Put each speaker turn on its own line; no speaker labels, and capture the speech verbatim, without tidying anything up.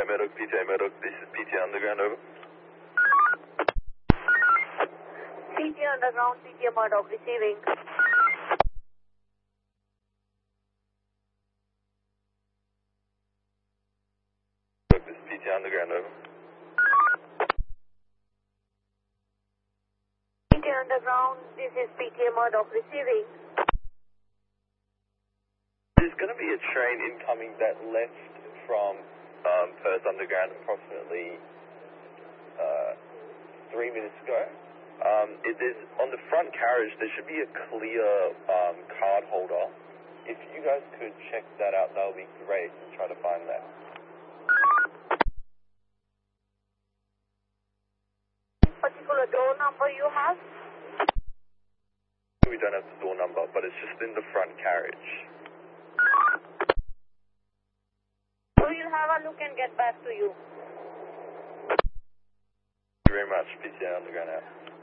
A Murdoch, P T A Murdoch, this is P T A Underground, over.
P T A Underground, P T A Murdoch, receiving.
This is P T A Underground, over.
P T A Underground, this is P T A Murdoch, receiving.
There's going to be a train incoming that left from um, Perth Underground approximately uh, three minutes ago. Um, it is on the front carriage. There should be a clear um, card holder. If you guys could check that out, that would be great. And try to find that.
Particular door number you have?
We don't have the door number, but it's just in the front carriage.
We'll have a look and get back to you.
Thank you very much, P T A Underground out.